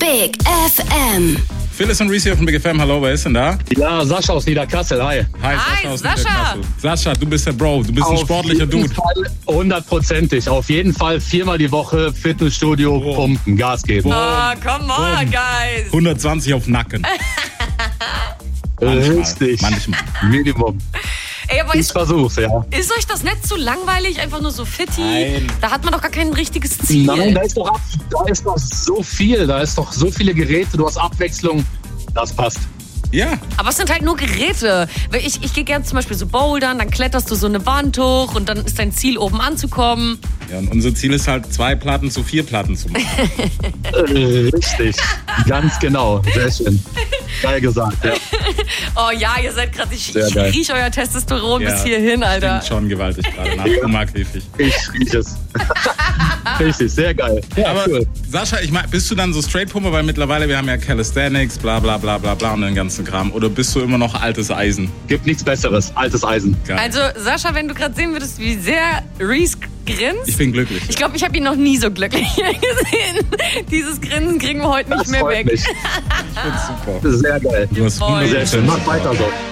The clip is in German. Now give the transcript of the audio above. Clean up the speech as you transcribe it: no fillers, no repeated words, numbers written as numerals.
Big FM. Phyllis und Reese hier von Big FM. Hallo, wer ist denn da? Ja, Sascha aus Niederkassel, hi. Hi, Sascha aus Niederkassel. Sascha, du bist der Bro, du bist ein sportlicher Dude. Auf jeden Fall 100%. Auf jeden Fall 4-mal die Woche Fitnessstudio, pumpen, Gas geben. Oh, come on, guys. 120 auf Nacken. Richtig. Manchmal. Minimum. Ey, aber Ich versuch's, ja. ist euch das nicht zu langweilig? Einfach nur so fitti? Nein. Da hat man doch gar kein richtiges Ziel. Nein, da ist doch so viel. Da ist doch so viele Geräte. Du hast Abwechslung. Das passt. Ja. Aber es sind halt nur Geräte. Weil ich gehe gerne zum Beispiel so bouldern, dann kletterst du so eine Wand hoch und dann ist dein Ziel, oben anzukommen. Ja, und unser Ziel ist halt 2 Platten zu 4 Platten zu machen. Richtig. Ganz genau. Sehr schön. Geil gesagt, ja. Oh ja, ihr seid gerade, ich Sehr geil. rieche euer Testosteron Ja, bis hierhin, Alter. Klingt schon gewaltig gerade. Nach Kummerkäfig. Ich rieche es. Richtig, sehr geil. Ja, Aber cool. Sascha, ich mein, bist du dann so Straight-Pumper? Weil mittlerweile, wir haben ja Calisthenics, bla bla bla bla bla und den ganzen Kram. Oder bist du immer noch altes Eisen? Gibt nichts Besseres. Altes Eisen. Geil. Also, Sascha, wenn du gerade sehen würdest, wie sehr Reese grinst. Ich bin glücklich. Ich glaube, ich habe ihn noch nie so glücklich gesehen. Dieses Grinsen kriegen wir heute nicht Das mehr freut weg. mich. Ich find's super. Sehr geil. Du hast Voll. Sehr schön. Mach weiter so.